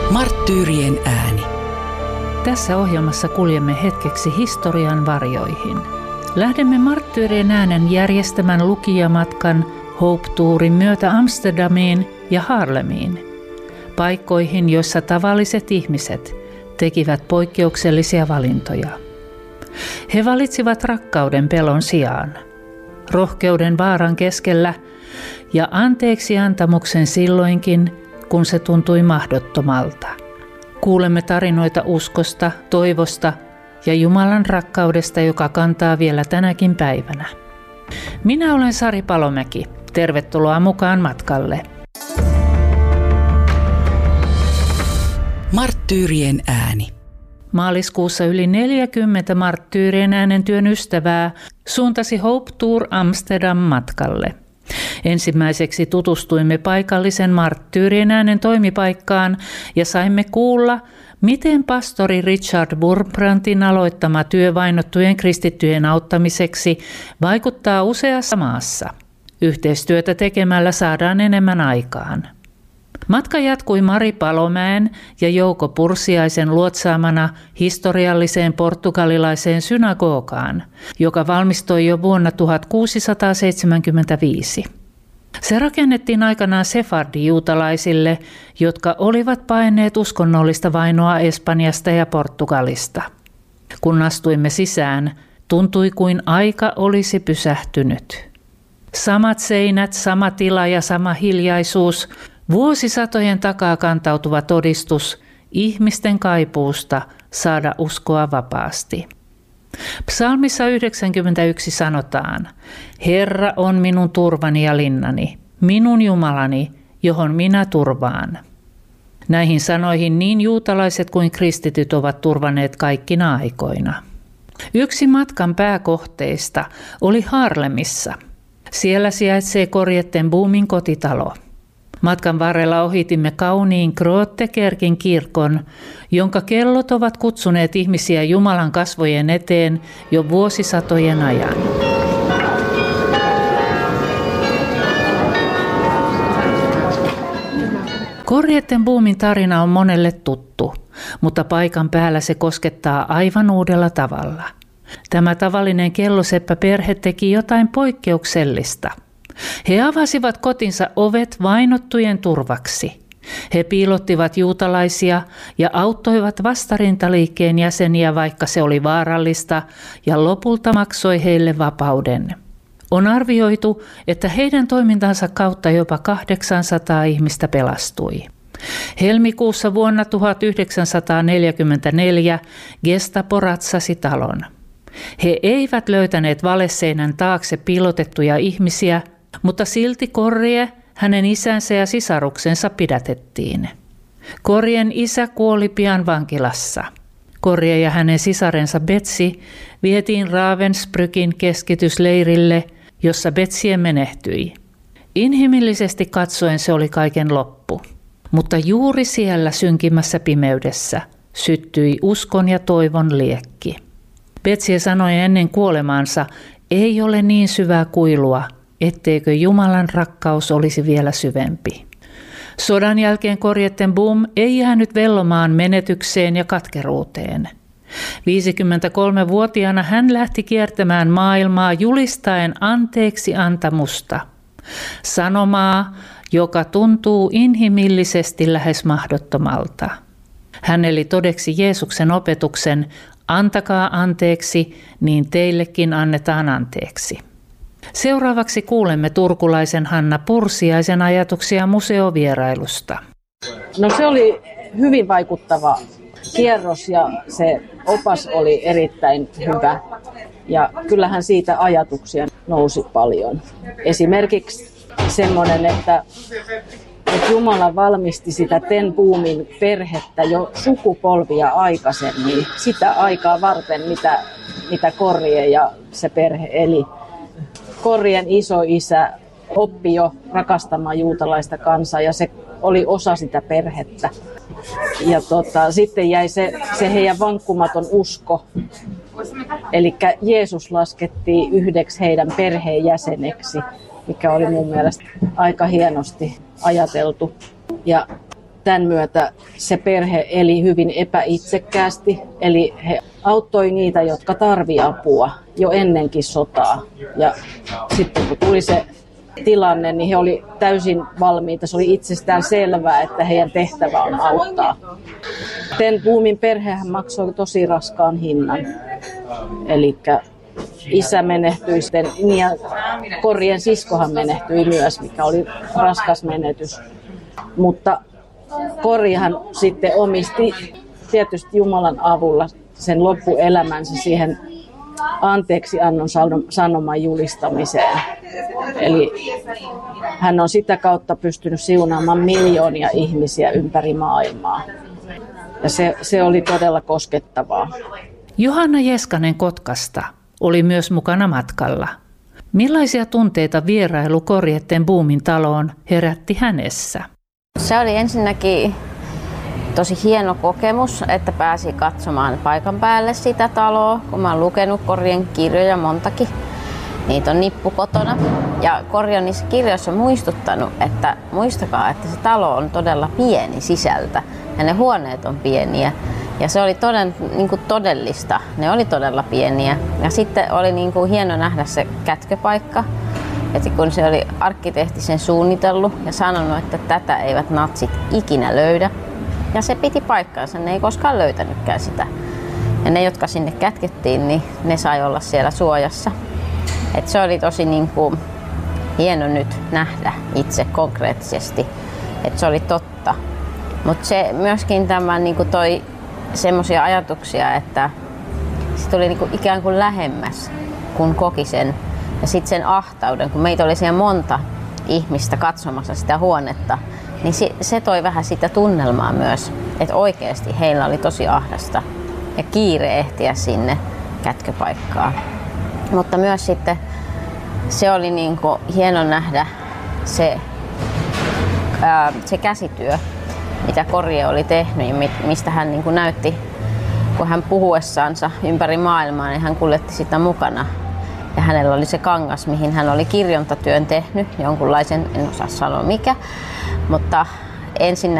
Marttyyrien ääni. Tässä ohjelmassa kuljemme hetkeksi historian varjoihin. Lähdemme Marttyyrien äänen järjestämän lukijamatkan Hope-tuurin myötä Amsterdamiin ja Haarlemiin, paikkoihin, joissa tavalliset ihmiset tekivät poikkeuksellisia valintoja. He valitsivat rakkauden pelon sijaan, rohkeuden vaaran keskellä ja anteeksiantamuksen silloinkin, kun se tuntui mahdottomalta. Kuulemme tarinoita uskosta, toivosta ja Jumalan rakkaudesta, joka kantaa vielä tänäkin päivänä. Minä olen Sari Palomäki. Tervetuloa mukaan matkalle. Marttyyrien ääni. Maaliskuussa yli 40 Marttyyrien äänen työn ystävää suuntasi Hope Tour Amsterdam matkalle. Ensimmäiseksi tutustuimme paikallisen Marttyyrien äänen toimipaikkaan ja saimme kuulla, miten pastori Richard Wurmbrandtin aloittama työ vainottujen kristittyjen auttamiseksi vaikuttaa useassa maassa. Yhteistyötä tekemällä saadaan enemmän aikaan. Matka jatkui Mari Palomäen ja Jouko Pursiaisen luotsaamana historialliseen portugalilaiseen synagogaan, joka valmistui jo vuonna 1675. Se rakennettiin aikanaan sefardi-juutalaisille, jotka olivat paenneet uskonnollista vainoa Espanjasta ja Portugalista. Kun astuimme sisään, tuntui kuin aika olisi pysähtynyt. Samat seinät, sama tila ja sama hiljaisuus, vuosisatojen takaa kantautuva todistus ihmisten kaipuusta saada uskoa vapaasti. Psalmissa 91 sanotaan, Herra on minun turvani ja linnani, minun Jumalani, johon minä turvaan. Näihin sanoihin niin juutalaiset kuin kristityt ovat turvanneet kaikkina aikoina. Yksi matkan pääkohteista oli Haarlemissa. Siellä sijaitsee Corrie ten Boomin kotitalo. Matkan varrella ohitimme kauniin Grootekerkin kirkon, jonka kellot ovat kutsuneet ihmisiä Jumalan kasvojen eteen jo vuosisatojen ajan. Corrie ten Boomin tarina on monelle tuttu, mutta paikan päällä se koskettaa aivan uudella tavalla. Tämä tavallinen kelloseppä-perhe teki jotain poikkeuksellista. He avasivat kotinsa ovet vainottujen turvaksi. He piilottivat juutalaisia ja auttoivat vastarintaliikkeen jäseniä, vaikka se oli vaarallista, ja lopulta maksoi heille vapauden. On arvioitu, että heidän toimintansa kautta jopa 800 ihmistä pelastui. Helmikuussa vuonna 1944 Gestapo ratsasi talon. He eivät löytäneet valeseinän taakse piilotettuja ihmisiä, mutta silti Corrie, hänen isänsä ja sisaruksensa pidätettiin. Corrien isä kuoli pian vankilassa. Corrie ja hänen sisarensa Betsy vietiin Ravensbrückin keskitysleirille, jossa Betsy menehtyi. Inhimillisesti katsoen se oli kaiken loppu, mutta juuri siellä synkimmässä pimeydessä syttyi uskon ja toivon liekki. Betsy sanoi ennen kuolemaansa, ei ole niin syvää kuilua, etteikö Jumalan rakkaus olisi vielä syvempi. Sodan jälkeen Corrie ten Boom ei jäänyt vellomaan menetykseen ja katkeruuteen. 53-vuotiaana hän lähti kiertämään maailmaa julistaen anteeksi antamusta. Sanomaa, joka tuntuu inhimillisesti lähes mahdottomalta. Hän eli todeksi Jeesuksen opetuksen, antakaa anteeksi, niin teillekin annetaan anteeksi. Seuraavaksi kuulemme turkulaisen Hanna Pursiaisen ajatuksia museovierailusta. No se oli hyvin vaikuttava kierros ja se opas oli erittäin hyvä. Ja kyllähän siitä ajatuksia nousi paljon. Esimerkiksi semmoinen, että Jumala valmisti sitä ten Boomin perhettä jo sukupolvia aikaisemmin. Sitä aikaa varten, mitä Corrie ja se perhe eli. Corrien isoisä oppi jo rakastamaan juutalaista kansaa ja se oli osa sitä perhettä. Ja sitten jäi se heidän vankkumaton usko. Eli Jeesus laskettiin yhdeksi heidän perheenjäseneksi, mikä oli mun mielestä aika hienosti ajateltu. Ja tämän myötä se perhe eli hyvin epäitsekkäästi, eli he auttoi niitä, jotka tarvitsi apua jo ennenkin sotaa. Ja sitten kun tuli se tilanne, niin he oli täysin valmiita. Se oli itsestään selvää, että heidän tehtävä on auttaa. Ten Boomin perhehän maksoi tosi raskaan hinnan. Eli isä menehtyi sitten, ja Korien siskohan menehtyi myös, mikä oli raskas menetys. Mutta Korihan sitten omisti tietysti Jumalan avulla sen loppuelämänsä siihen anteeksiannon sanoman julistamiseen. Eli hän on sitä kautta pystynyt siunaamaan miljoonia ihmisiä ympäri maailmaa. Ja se oli todella koskettavaa. Johanna Jeskanen Kotkasta oli myös mukana matkalla. Millaisia tunteita vierailu Corrie ten Boomin taloon herätti hänessä? Se oli ensinnäkin tosi hieno kokemus, että pääsi katsomaan paikan päälle sitä taloa, kun mä oon lukenut Corrien kirjoja montakin. Niitä on nippu kotona. Ja Corrie on niissä kirjoissa muistuttanut, että muistakaa, että se talo on todella pieni sisältä ja ne huoneet on pieniä. Ja se oli todellista. Ne oli todella pieniä. Ja sitten oli hieno nähdä se kätköpaikka. Että kun se oli arkkitehti sen suunnitellut ja sanonut, että tätä eivät natsit ikinä löydä. Ja se piti paikkaansa, ne ei koskaan löytänytkään sitä. Ja ne, jotka sinne kätkettiin, niin ne sai olla siellä suojassa. Et se oli tosi hieno nyt nähdä itse konkreettisesti, että se oli totta. Mutta se myöskin tämä toi semmoisia ajatuksia, että se tuli ikään kuin lähemmäs, kun koki sen. Ja sitten sen ahtauden, kun meitä oli siellä monta ihmistä katsomassa sitä huonetta, niin se toi vähän sitä tunnelmaa myös, että oikeasti heillä oli tosi ahdasta ja kiire ehtiä sinne kätköpaikkaan. Mutta myös sitten se oli hieno nähdä se käsityö, mitä Corrie oli tehnyt ja mistä hän näytti, kun hän puhuessaansa ympäri maailmaa, niin hän kuljetti sitä mukana. Ja hänellä oli se kangas, mihin hän oli kirjontatyön tehnyt, jonkunlaisen, en osaa sanoa mikä, mutta ensin